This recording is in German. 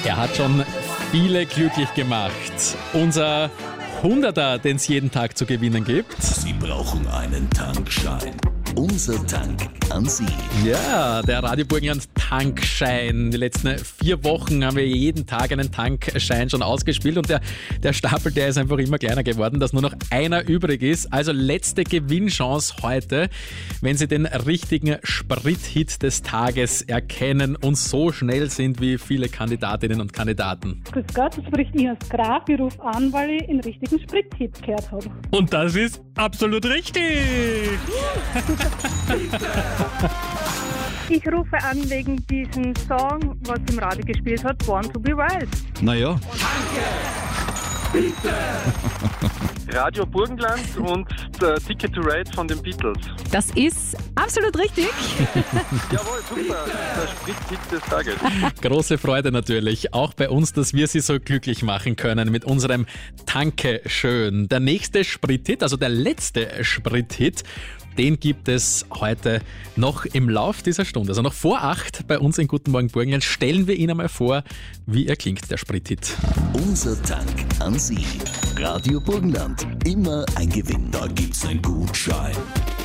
Er hat schon viele glücklich gemacht. Unser Hunderter, den es jeden Tag zu gewinnen gibt. Sie brauchen einen Tankschein. Unser Tank an Sie. Ja, der Radio Burgenland Tankschein. Die letzten 4 Wochen haben wir jeden Tag einen Tankschein schon ausgespielt und der Stapel, der ist einfach immer kleiner geworden, dass nur noch einer übrig ist. Also letzte Gewinnchance heute, wenn Sie den richtigen Sprithit des Tages erkennen und so schnell sind wie viele Kandidatinnen und Kandidaten. Grüß Gott, das spricht Ines Graf. Ich rufe an, weil ich den richtigen Sprithit gehört habe. Und das ist absolut richtig! Ich rufe an wegen diesem Song, was im Radio gespielt hat, Born to be Wild. Naja. Radio Burgenland und der Ticket to Ride von den Beatles. Das ist absolut richtig. Jawohl, super. Der Sprithit des Tages. Große Freude natürlich, auch bei uns, dass wir Sie so glücklich machen können mit unserem Danke schön. Der nächste Sprithit, also der letzte Sprithit, den gibt es heute noch im Lauf dieser Stunde. Also noch vor 8 bei uns in Guten Morgen Burgenland stellen wir Ihnen einmal vor, wie er klingt, der Sprithit. Unser Tank an Sie. Radio Burgenland. Immer ein Gewinn. Da gibt's einen Gutschein.